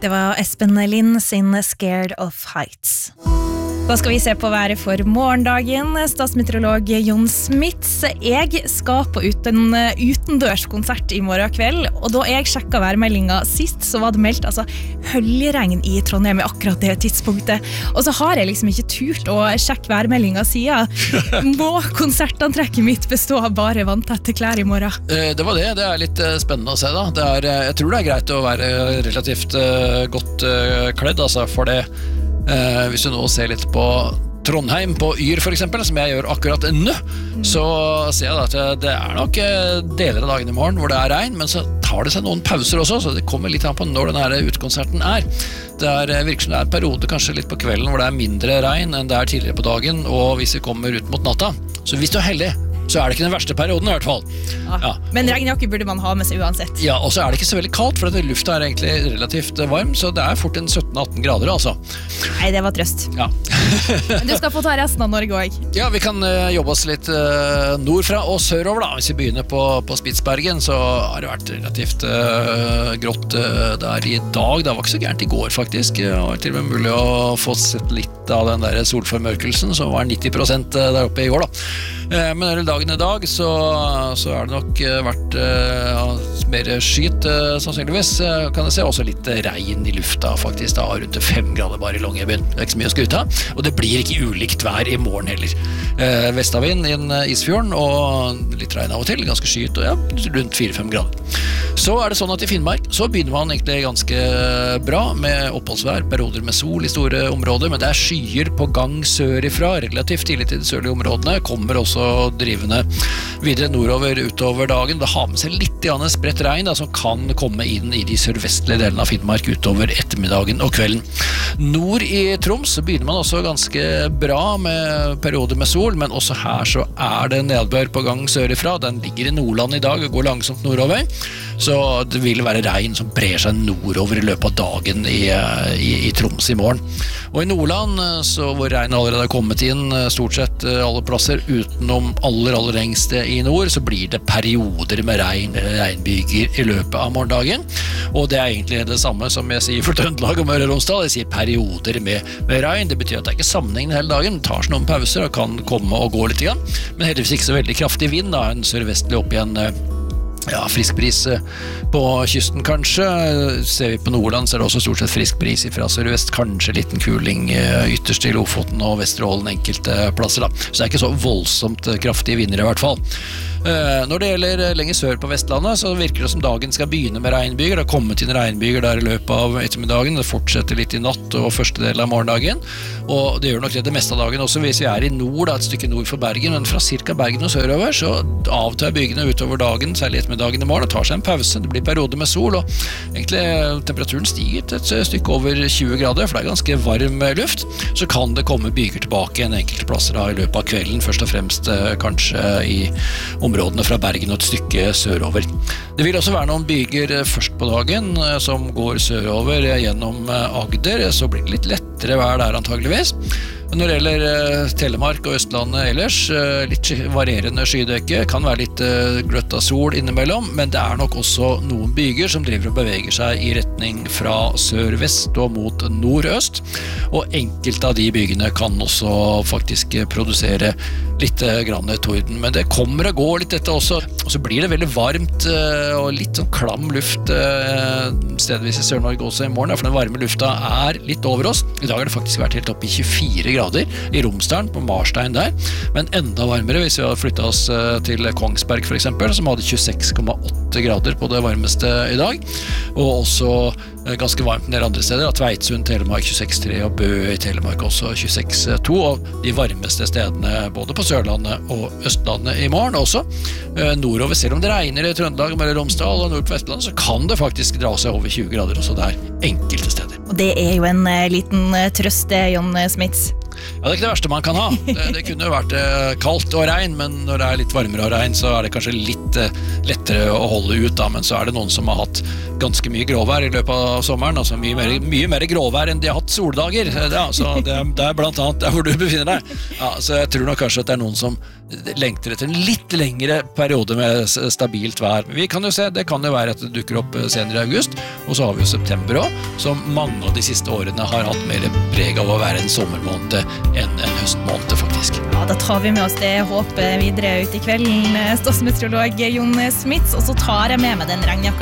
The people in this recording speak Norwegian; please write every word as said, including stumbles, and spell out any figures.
Det var Espen Lind sin Scared of Heights. Da skal vi se på været for morgendagen. Statsmeteorolog Jon Smits. Jeg skal på uten, utendørskonsert i morgen kveld, og da jeg sjekket værmeldingen sist, så var det meldt altså, høljregn i Trondheim i akkurat det tidspunktet. Og så har jeg liksom ikke turt å sjekke værmeldingen siden. Må konsertantrekket mitt bestå av bare vanntette klær i morgen? Det var det. Det er litt spennende å se da. Det er, jeg tror det er greit å være relativt godt kledd, altså, for det Uh, hvis du nå ser litt på Trondheim på Yr for eksempel, som jeg gjør akkurat nå, mm. så ser jeg da at det er nok deler av dagen i morgen hvor det er regn, men så tar det seg noen pauser også, så det kommer litt an på når denne utekonserten er. Det er, virker som det er en periode kanskje litt på kvelden hvor det er mindre regn enn det er tidligere på dagen, og hvis vi kommer ut mot natta, så hvis du er heldig, så er det ikke den verste perioden i hvert fall. Ja. Ja. Men regnjakke burde man ha med seg uansett. Ja, og så er det ikke så veldig kaldt, for denne lufta er egentlig relativt varm, så det er fort en sytten atten grader, altså. Nei, det var trøst. Ja. Men du skal få ta resten av Norge også. Ja, vi kan uh, jobbe oss litt uh, nordfra og sørover da. Hvis vi begynner på, på Spitsbergen, så har det vært relativt uh, grått uh, der i dag. Det var ikke så gærent i går, faktisk. Det var til og med mulig å få sett litt av den der solformørkelsen, som var nitti prosent der oppe i går da. Men hele dagen i dag så, så er det nok vært uh, mer skyt uh, sannsynligvis, uh, kan jeg se også litt regn i lufta faktisk da, rundt fem grader bare i Longyearbyen. Det er ikke så mye å skryte av, og det blir ikke ulikt vær i morgen heller. Uh, vestavind inn uh, Isfjorden og litt regn av og til, ganske skyt og ja, rundt fire fem grader. Så er det sånn at i Finnmark så begynner man egentlig ganske bra med oppholdsvær, perioder med sol i store områder, men det er skyer på gang sørifra, relativt tidlig til de sørlige områdene, kommer også drivende videre nordover utover dagen. Det har med seg litt spredt regn da, som kan komme inn i de sørvestlige delene av Finnmark utover ettermiddagen og kvelden. Nord i Troms begynner man også ganske bra med perioder med sol, men også her så er det nedbør på gang sørifra. Den ligger i Nordland i dag og går langsomt nordover, så det vil være regn som brer seg nordover i løpet av dagen i, i, i Troms i morgen. Og i Nordland, så hvor regn allerede har kommet inn stort sett alle plasser utenom aller, aller lengste i nord, så blir det perioder med regn eller regnbyger i løpet av morgendagen. Og det er egentlig det samme som jeg sier for Trøndelag og Møre og Romsdal. Jeg sier perioder med, med regn. Det betyr at det er ikke sammenhengende hele dagen. Det tar seg noen pauser og kan komme og gå litt igjen. Men heldigvis ikke så veldig kraftig vind, da. En sørvestlig opp igjen ja, frisk bris på kysten kanskje. Ser vi på Nordland så er det også stort sett frisk bris fra sørvest, kanskje liten kuling ytterst i Lofoten og Vesterålen enkelte plasser da. Så det er ikke så voldsomt kraftige vinder i hvert fall. Når det gjelder lenger sør på Vestlandet så virker det som dagen skal begynne med regnbyger. Det har kommet inn regnbyger der i løpet av ettermiddagen. Det fortsetter litt i natt og første del av morgendagen. Og det gjør nok det det meste av dagen også hvis vi er i nord, da, et stykke nord for Bergen. Men fra cirka Bergen og sørover så avtar bygene utover dagen, særlig ettermiddagen i morgen. Det tar seg en pause, det blir perioder med sol, og egentlig temperaturen stiger til et stykke over tjue grader, for det er ganske varm luft. Så kan det komme byger tilbake en enkelte plasser da, i løpet av kvelden, først og fremst kanskje i områdene fra Bergen og et stykke sørover. Det vil også være noen byger først på dagen som går sørover gjennom Agder, så blir det litt lettere vær der antageligvis. Når det gjelder Telemark og Østlandet ellers, litt varierende skydekke, kan være litt gløtt av sol innimellom, men det er nok også noen byger som driver og beveger seg i retning fra sør-vest og mot nord-øst, og enkelte av de bygene kan også faktisk produsere litt grann torden, men det kommer og går litt dette også, og så blir det veldig varmt og litt sånn klam luft stedvis i Sør-Norge også i morgen, for den varme lufta er litt over oss. I dag har det faktisk vært helt opp i tjuefire grader i Romsdalen, på Marstein der, men enda varmere hvis vi hadde flyttet oss til Kongsberg for eksempel, som hadde tjueseks komma åtte grader på det varmeste i dag, og også ganske varmt en del andre steder, Tveitsund, Telemark tjueseks komma tre og Bø i Telemark også tjueseks komma to, og de varmeste stedene både på Sørlandet og Østlandet i morgen også. Nordover, selv om det regner i Trøndelag, Møre og Romsdal og nord på Vestlandet, så kan det faktisk dra seg over tjue grader også der, enkelte steder. Og det er jo en liten trøst det, Jon Smits. Ja, det er ikke det verste man kan ha. Det, det kunne jo vært eh, kaldt og regn, men når det er litt varmere og regn, så er det kanskje litt eh, lettere å holde ut da, men så er det noen som har hatt ganske mye gråvær i løpet av sommeren, altså mye mer, mye mer gråvær enn de har hatt soldager. Ja, så det, det er blant annet der hvor du befinner deg. Ja, så jeg tror nok kanskje at det er noen som lengter etter en litt lengre periode med stabilt vær. Vi kan jo se, det kan jo være at det dukker opp senere i august, og så har vi jo september også, som mange av de siste årene har hatt mer preg av å være en sommermåned enn en høstmåned faktisk. Ja, da tar vi med oss det håpet videre ut i kvelden, statsmeteorolog Jon Smits, og så tar jeg med meg den regnjakka